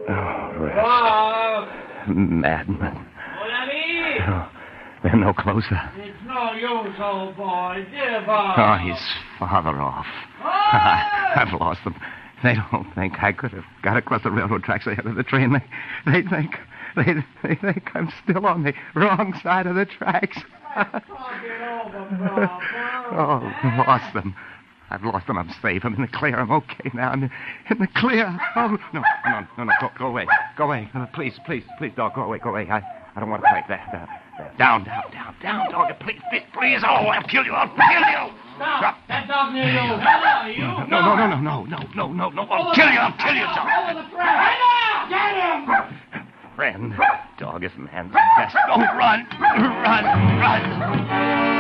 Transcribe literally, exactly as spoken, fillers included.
Oh, rest. Oh. Madman. Mon ami! Oh, they're no closer. It's no use, old boy. Give up. Oh, he's farther off. Oh! I've lost them. They don't think I could have got across the railroad tracks ahead of the train. They, they think, they, they think I'm still on the wrong side of the tracks. Talk it over, Bob. Oh, lost them. I've lost them. I'm safe. I'm in the clear. I'm okay now. I'm in, in the clear. Oh, no, no, no, no. Go, go away. Go away. Uh, please, please, please, dog. Go away. Go away. I, I don't want to fight that. Uh, uh, down, down, down, down, dog. Please, please, please. Oh, I'll kill you. I'll kill you. Stop. Stop. That dog near you. Hello, you. No, no, no, no, no, no, no, no, no. I'll kill you. I'll kill you, dog. Over the track. Get him. Friend, dog is man's best. Oh, run, run, run.